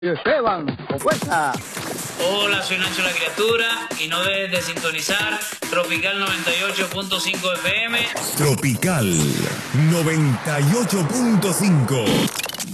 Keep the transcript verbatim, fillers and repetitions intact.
Esteban, opuesta. Hola, soy Nacho la Criatura y no dejes de sintonizar Tropical noventa y ocho punto cinco F M. Tropical noventa y ocho punto cinco.